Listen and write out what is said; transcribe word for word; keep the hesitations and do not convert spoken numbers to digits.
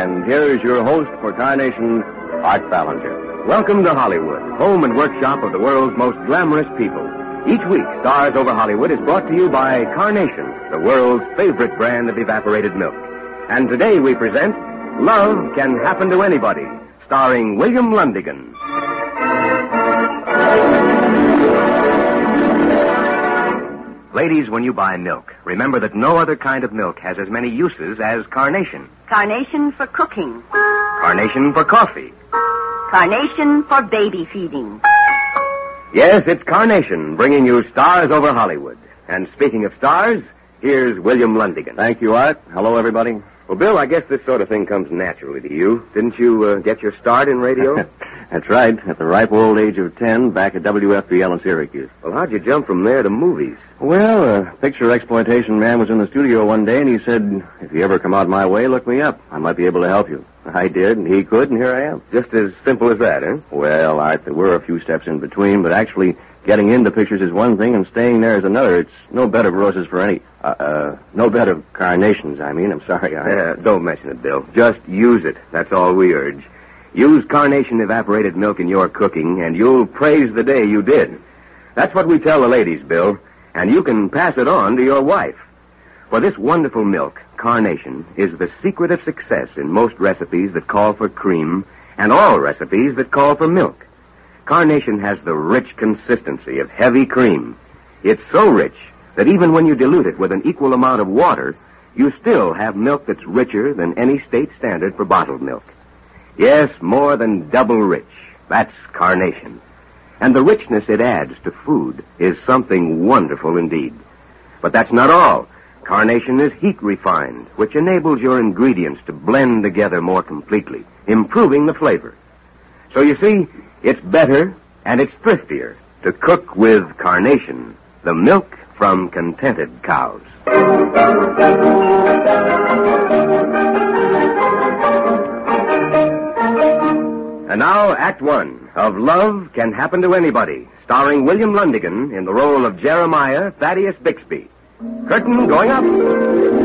And here is your host for Carnation, Art Ballinger. Welcome to Hollywood, home and workshop of the world's most glamorous people. Each week, Stars Over Hollywood is brought to you by Carnation, the world's favorite brand of evaporated milk. And today we present Love Can Happen to Anybody, starring William Lundigan. Ladies, when you buy milk, remember that no other kind of milk has as many uses as Carnation. Carnation for cooking. Carnation for coffee. Carnation for baby feeding. Yes, it's Carnation bringing you Stars Over Hollywood. And speaking of stars, here's William Lundigan. Thank you, Art. Hello, everybody. Well, Bill, I guess this sort of thing comes naturally to you. Didn't you uh, get your start in radio? That's right. At the ripe old age of ten, back at W F B L in Syracuse. Well, how'd you jump from there to movies? Well, a picture exploitation man was in the studio one day, and he said, if you ever come out my way, look me up. I might be able to help you. I did, and he could, and here I am. Just as simple as that, eh? Well, Art, there were a few steps in between, but actually getting into pictures is one thing, and staying there is another. It's no bed of roses for any... Uh, uh, no bed of carnations, I mean. I'm sorry, Art. Yeah, don't mention it, Bill. Just use it. That's all we urge. Use Carnation evaporated milk in your cooking, and you'll praise the day you did. That's what we tell the ladies, Bill, and you can pass it on to your wife. For this wonderful milk, Carnation, is the secret of success in most recipes that call for cream and all recipes that call for milk. Carnation has the rich consistency of heavy cream. It's so rich that even when you dilute it with an equal amount of water, you still have milk that's richer than any state standard for bottled milk. Yes, more than double rich. That's Carnation. And the richness it adds to food is something wonderful indeed. But that's not all. Carnation is heat refined, which enables your ingredients to blend together more completely, improving the flavor. So you see, it's better and it's thriftier to cook with Carnation, the milk from contented cows. And now, Act One of Love Can Happen to Anybody, starring William Lundigan in the role of Jeremiah Thaddeus Bixby. Curtain going up.